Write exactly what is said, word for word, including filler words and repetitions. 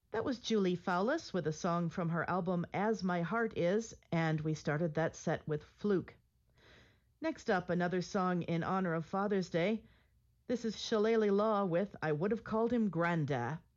That was Julie Fowlis with a song from her album As My Heart Is, and we started that set with Fluke. Next up, another song in honor of Father's Day. This is Shillelagh Law with I Would Have Called Him Granda.